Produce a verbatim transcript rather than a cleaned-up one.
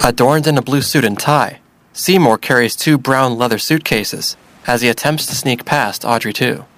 Adorned in a blue suit and tie, Seymour carries two brown leather suitcases as he attempts to sneak past Audrey two.